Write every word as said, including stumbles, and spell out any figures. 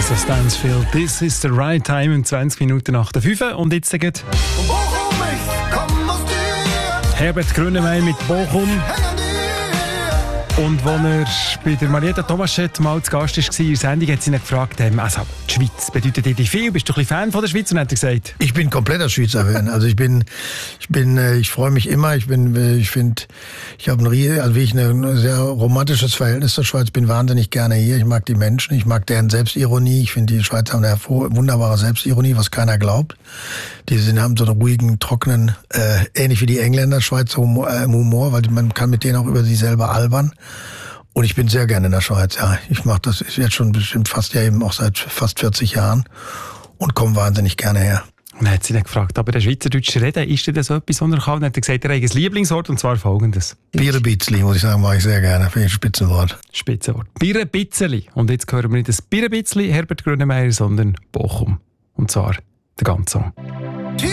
Teresa Stansfield. This is the right time, um zwanzig Minuten nach der fünf. Und jetzt geht Herbert Grönemeyer mit Bochum. Und als er bei der Marietta Thomaschett mal zu Gast war in der Sendung, hat sie ihn gefragt, also, die Schweiz bedeutet dir viel? Bist du ein bisschen Fan von der Schweiz? Und hat er gesagt, ich bin kompletter Schweizer Fan. Also ich bin, ich bin, ich freue mich immer. Ich bin, ich finde, ich habe ein, also wirklich ein sehr romantisches Verhältnis zur Schweiz. Ich bin wahnsinnig gerne hier. Ich mag die Menschen. Ich mag deren Selbstironie. Ich finde, die Schweizer haben eine wunderbare Selbstironie, was keiner glaubt. Die sind, haben so einen ruhigen, trockenen, äh, ähnlich wie die Engländer, Schweizer Humor, äh, Humor, weil man kann mit denen auch über sich selber albern. Und ich bin sehr gerne in der Schweiz, ja. Ich mache das jetzt schon bestimmt fast ja eben auch seit fast vierzig Jahren und komme wahnsinnig gerne her. Und dann hat sie dann gefragt, aber der Schweizerdeutsch reden, ist das so etwas, was er kann? Und dann hat er gesagt, er hat ein Lieblingswort, und zwar folgendes. Bierenbitzli, muss ich sagen, mache ich sehr gerne. Finde ich ein Spitzenwort. Spitzenwort. Bierenbitzli. Und jetzt hören wir nicht das Bierenbitzli, Herbert Grönemeyer, sondern Bochum. Und zwar der ganze Song.